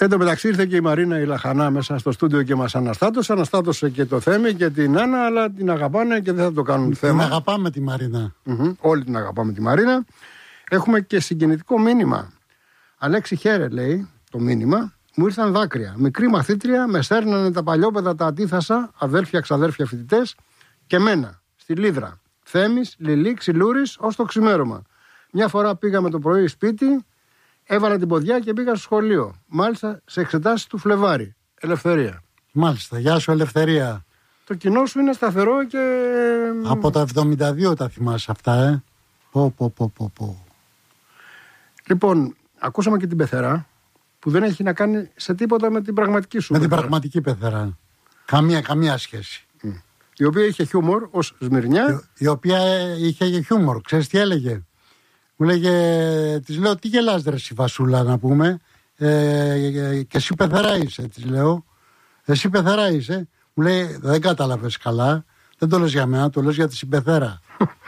Εν τω μεταξύ ήρθε και η Μαρίνα η Λαχανά μέσα στο στούντιο και μας αναστάτωσε και το Θέμη και την Άννα, αλλά την αγαπάνε και δεν θα το κάνουν θέμα. Την αγαπάμε τη Μαρίνα. Όλοι την αγαπάμε τη Μαρίνα. Έχουμε και συγκινητικό μήνυμα. Αλέξη, χαίρε, λέει το μήνυμα. Μου ήρθαν δάκρυα. Μικρή μαθήτρια, με σέρνανε τα παλιόπαιδα τα αντίθασα, αδέρφια, ξαδέρφια, φοιτητές και μένα, στη Λίδρα. Θέμης, Λιλή, Ξυλούρης, ως το ξημέρωμα. Μια φορά πήγαμε το πρωί σπίτι, έβαλα την ποδιά και πήγα στο σχολείο. Μάλιστα σε εξετάσεις του Φλεβάρη. Ελευθερία. Μάλιστα, γεια σου Ελευθερία. Το κοινό σου είναι σταθερό και... Από τα 72 τα θυμάσαι αυτά, Πω. Λοιπόν, ακούσαμε και την Πεθερά, που δεν έχει να κάνει σε τίποτα με την πραγματική σου. Με την πραγματική Πεθερά. Καμία σχέση. Η οποία είχε χιούμορ ως Σμυρνιά. Η οποία είχε χιούμορ. Ξέρεις τι έλεγε? Μου λέγε, της λέω, τι γελάς ρε εσύ Βασούλα να πούμε, και εσύ Πεθερά είσαι, της λέω. Εσύ Πεθερά είσαι. Μου λέει, δεν κατάλαβες καλά, δεν το λες για μένα, το λες για τη Συμπεθέρα.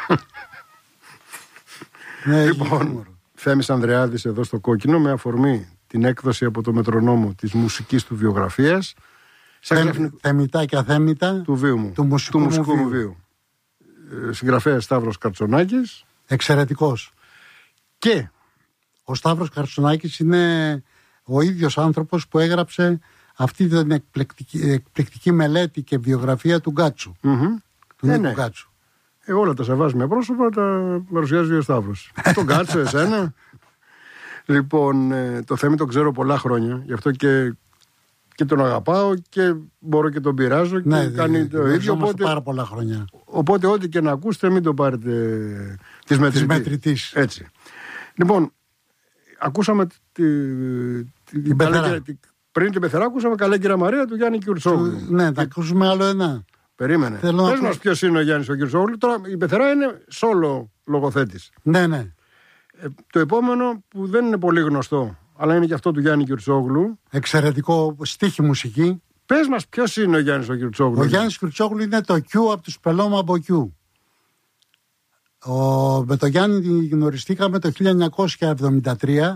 Λοιπόν, Θέμης Ανδρεάδης εδώ στο Κόκκινο, με αφορμή την έκδοση από το Μετρονόμο της μουσικής του βιογραφίας. Θεμητά και αθέμητα του βίου μου, του μουσικού μου βίου. Συγγραφέας Σταύρος Καρτσονάκης. Εξαιρετικός. Και ο Σταύρος Καρτσονάκης είναι ο ίδιος άνθρωπος που έγραψε αυτή την εκπληκτική μελέτη και βιογραφία του Γκάτσου. Του Νίκου Γκάτσου. Όλα τα σεβάσμια πρόσωπα τα παρουσιάζει ο Σταύρος. Τον Γκάτσο, εσένα. Λοιπόν, το Θέμη τον ξέρω πολλά χρόνια, γι' αυτό και τον αγαπάω και μπορώ και τον πειράζω και κάνει το ίδιο. Οπότε πάρα πολλά χρόνια. Οπότε ό,τι και να ακούσετε μην το πάρετε της μετρητής. Έτσι. Λοιπόν, ακούσαμε την Πεθερά. Πριν την Πεθερά ακούσαμε Καλέ Κυρα Μαρία του Γιάννη Κιουρτσόγλου. Ναι, θα ακούσουμε άλλο ένα. Περίμενε. Πες μας ποιος είναι ο Γιάννης ο Κιουρτσόγλου. Τώρα η Πεθερά είναι σόλο λογοθέτης. Ναι. Το επόμενο που δεν είναι πολύ γνωστό, αλλά είναι και αυτό του Γιάννη Κιουρτσόγλου. Εξαιρετικό στίχη μουσική. Πες μας ποιος είναι ο Γιάννης ο Κιουρτσόγλου. Ο Γιάννης Κιουρτσόγλου είναι το Q από τους Πελώμα από Q. Με τον Γιάννη γνωριστήκαμε το 1973,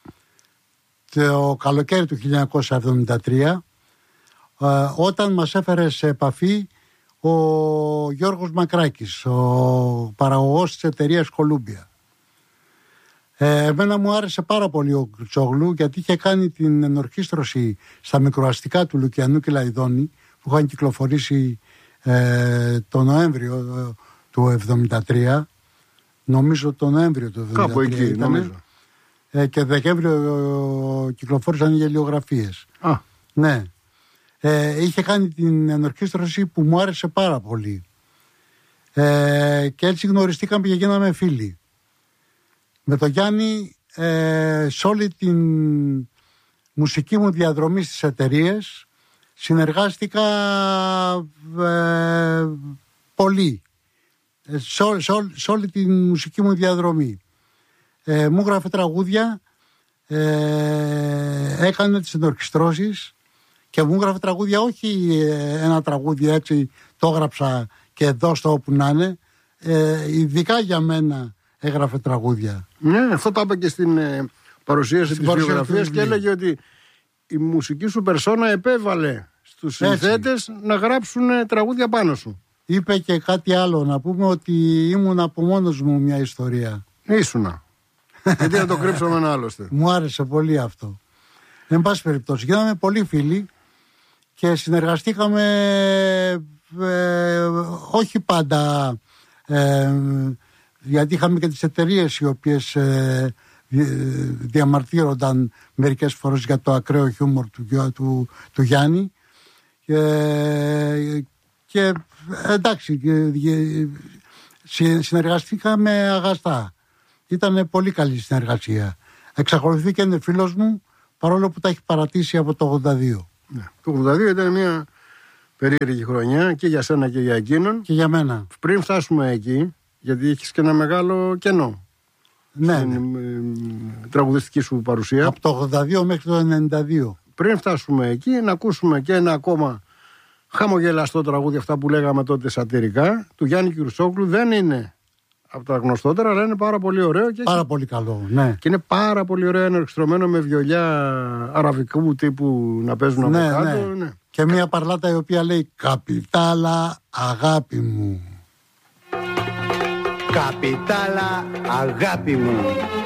το καλοκαίρι του 1973, όταν μας έφερε σε επαφή ο Γιώργος Μακράκης, ο παραγωγός της εταιρείας Κολούμπια. Εμένα μου άρεσε πάρα πολύ ο Κιουρτσόγλου, γιατί είχε κάνει την ενορχήστρωση στα μικροαστικά του Λουκιανού και Λαϊδόνη, που είχαν κυκλοφορήσει το Νοέμβριο του 1973. Νομίζω το Νοέμβριο του 1973. Κάπου εκεί, νομίζω. Και Δεκέμβριο κυκλοφόρησαν οι γελιογραφίες. Ναι. Είχε κάνει την ενορχήστρωση που μου άρεσε πάρα πολύ. Και έτσι γνωριστήκαμε και γίναμε φίλοι. Με τον Γιάννη, σε όλη την μουσική μου διαδρομή στις εταιρείες συνεργάστηκα πολύ. Σε όλη την μουσική μου διαδρομή. Μου γράφε τραγούδια, έκανε τις ενορχιστρώσεις και μου γράφε τραγούδια, όχι ένα τραγούδι έτσι το έγραψα και δώσ' το όπου να είναι, ειδικά για μένα έγραφε τραγούδια. Ναι, αυτό το είπα και στην παρουσίαση της βιογραφίας και έλεγε ότι η μουσική σου περσόνα επέβαλε στους συνθέτες να γράψουν τραγούδια πάνω σου. Είπε και κάτι άλλο, να πούμε ότι ήμουν από μόνος μου μια ιστορία. Ήσουνα. Γιατί να το κρύψω ένα άλλωστε. Μου άρεσε πολύ αυτό. Εν πάση περιπτώσει, γίναμε πολύ φίλοι και συνεργαστήκαμε όχι πάντα, γιατί είχαμε και τις εταιρείες οι οποίες διαμαρτύρονταν μερικές φορές για το ακραίο χιούμορ του Γιάννη και εντάξει, συνεργαστήκαμε αγαστά. Ήταν πολύ καλή συνεργασία. Εξακολουθεί και είναι φίλος μου, παρόλο που τα έχει παρατήσει από το 82. Ναι. Το 82 ήταν μια περίεργη χρονιά και για σένα και για εκείνον. Και για μένα. Πριν φτάσουμε εκεί, γιατί έχεις και ένα μεγάλο κενό. Ναι. Στην τραγουδιστική σου παρουσία. Από το 82 μέχρι το 92. Πριν φτάσουμε εκεί, να ακούσουμε και ένα ακόμα χαμογελαστό τραγούδι, αυτά που λέγαμε τότε σατυρικά, του Γιάννη Κιουρτσόγλου. Δεν είναι από τα γνωστότερα, αλλά είναι πάρα πολύ ωραίο. Και πάρα πολύ καλό, ναι. Και είναι πάρα πολύ ωραίο ενορχιστρωμένο με βιολιά αραβικού τύπου να παίζουν από κάτω. Ναι. Και μια παρλάτα η οποία λέει «Καπιτάλα, αγάπη μου». Καπιτάλα, αγάπη μου.